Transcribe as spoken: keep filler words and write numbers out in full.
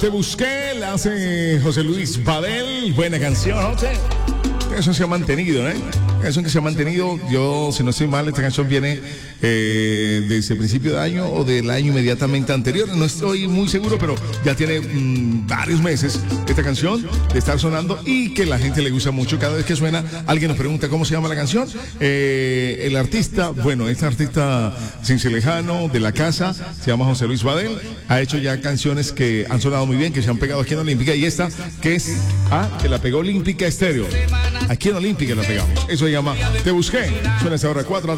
Te Busqué, la hace José Luis Badel. Buena canción, José. Eso se ha mantenido, ¿eh? Eso que se ha mantenido. Yo, si no estoy mal, esta canción viene eh, desde el principio de año o del año inmediatamente anterior. No estoy muy seguro, pero ya tiene mmm, varios meses esta canción de estar sonando y que la gente le gusta mucho. Cada vez que suena, alguien nos pregunta cómo se llama la canción. Eh, el artista, bueno, este artista cincelejano de la casa se llama José Luis Badel. Ha hecho ya canciones que han sonado muy bien, que se han pegado aquí en Olímpica. Y esta, que es, ah, que la pegó Olímpica Estéreo. Aquí en Olímpica la pegamos. Eso se llama Te Busqué. Suena esta hora cuatro.